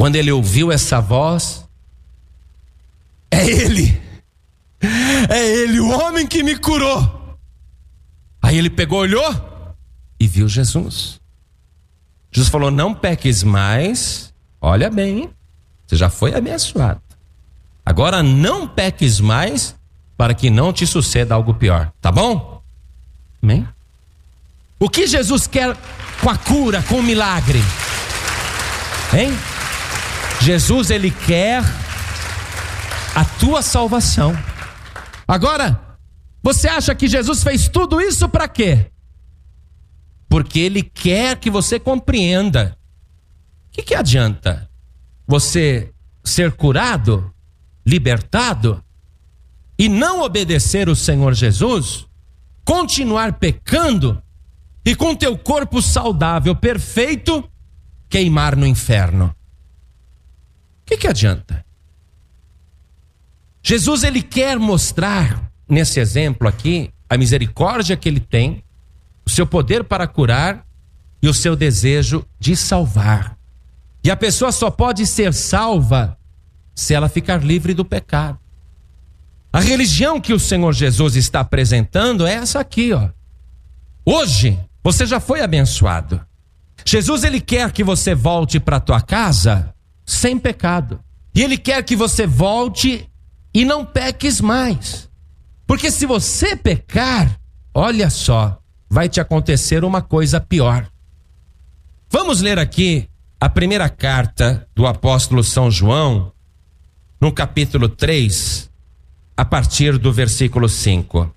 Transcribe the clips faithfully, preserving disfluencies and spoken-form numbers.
Quando ele ouviu essa voz, é ele, é ele, o homem que me curou. Aí ele pegou, olhou e viu Jesus. Jesus falou: não peques mais, olha bem, hein? Você já foi abençoado. Agora não peques mais, para que não te suceda algo pior, tá bom? Amém? O que Jesus quer com a cura, com o milagre? Hein? Jesus, ele quer a tua salvação. Agora, você acha que Jesus fez tudo isso para quê? Porque ele quer que você compreenda. O que, que adianta você ser curado, libertado, e não obedecer o Senhor Jesus, continuar pecando e com teu corpo saudável, perfeito, queimar no inferno? O que, que adianta? Jesus, ele quer mostrar nesse exemplo aqui a misericórdia que ele tem, o seu poder para curar e o seu desejo de salvar. E a pessoa só pode ser salva se ela ficar livre do pecado. A religião que o Senhor Jesus está apresentando é essa aqui, ó. Hoje você já foi abençoado. Jesus, ele quer que você volte para a tua casa sem pecado. E ele quer que você volte e não peques mais. Porque se você pecar, olha só, vai te acontecer uma coisa pior. Vamos ler aqui a primeira carta do apóstolo São João, no capítulo três, a partir do versículo cinco.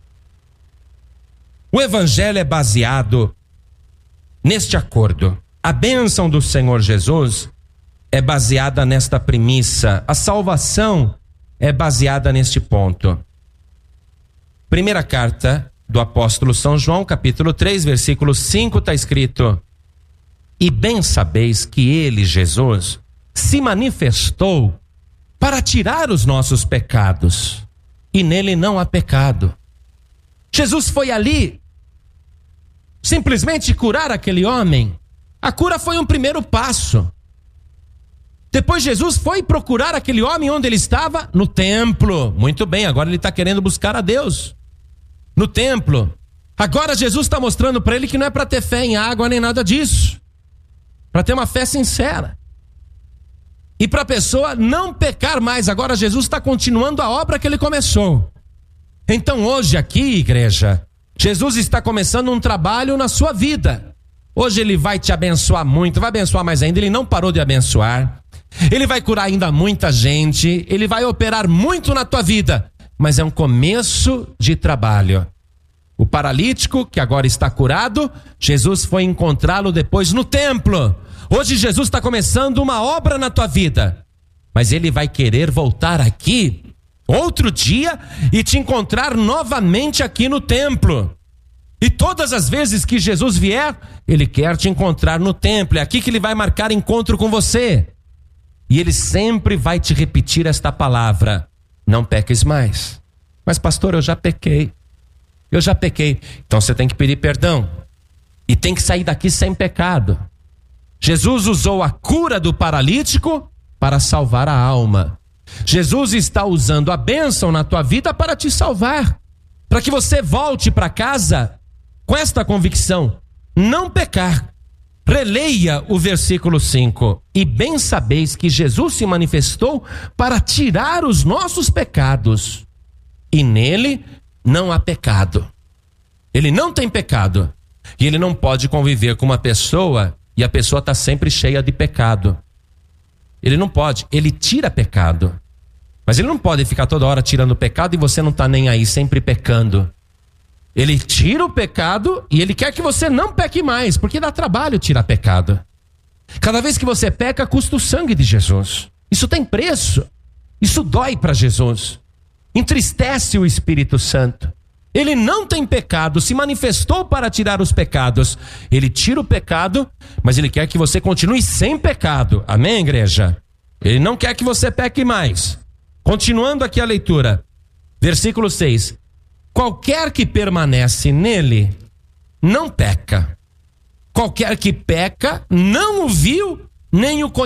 O evangelho é baseado neste acordo. A bênção do Senhor Jesus é baseada nesta premissa. A salvação é baseada neste ponto. Primeira carta do apóstolo São João, capítulo três, versículo cinco, está escrito: e bem sabeis que ele, Jesus, se manifestou para tirar os nossos pecados, e nele não há pecado. Jesus foi ali simplesmente curar aquele homem. A cura foi um primeiro passo. Depois Jesus foi procurar aquele homem onde ele estava? No templo. Muito bem, agora ele está querendo buscar a Deus no templo. Agora Jesus está mostrando para ele que não é para ter fé em água nem nada disso, para ter uma fé sincera e para a pessoa não pecar mais. Agora Jesus está continuando a obra que ele começou. Então hoje aqui, igreja, Jesus está começando um trabalho na sua vida. Hoje ele vai te abençoar muito, vai abençoar mais ainda. Ele não parou de abençoar. Ele vai curar ainda muita gente. Ele vai operar muito na tua vida. Mas é um começo de trabalho. O paralítico, que agora está curado, Jesus foi encontrá-lo depois no templo. Hoje Jesus está começando uma obra na tua vida. Mas ele vai querer voltar aqui outro dia e te encontrar novamente aqui no templo. E todas as vezes que Jesus vier, ele quer te encontrar no templo. É aqui que ele vai marcar encontro com você. E ele sempre vai te repetir esta palavra: não peques mais. Mas pastor, eu já pequei. Eu já pequei. Então você tem que pedir perdão. E tem que sair daqui sem pecado. Jesus usou a cura do paralítico para salvar a alma. Jesus está usando a bênção na tua vida para te salvar. Para que você volte para casa com esta convicção: não pecar. Releia o versículo cinco. E bem sabeis que Jesus se manifestou para tirar os nossos pecados, e nele não há pecado. Ele não tem pecado. E ele não pode conviver com uma pessoa e a pessoa está sempre cheia de pecado. Ele não pode. Ele tira pecado. Mas ele não pode ficar toda hora tirando pecado e você não está nem aí, sempre pecando. Ele tira o pecado e ele quer que você não peque mais, porque dá trabalho tirar pecado. Cada vez que você peca, custa o sangue de Jesus. Isso tem preço. Isso dói para Jesus. Entristece o Espírito Santo. Ele não tem pecado, se manifestou para tirar os pecados. Ele tira o pecado, mas ele quer que você continue sem pecado. Amém, igreja? Ele não quer que você peque mais. Continuando aqui a leitura. Versículo seis. Qualquer que permanece nele, não peca. Qualquer que peca, não o viu, nem o conhece.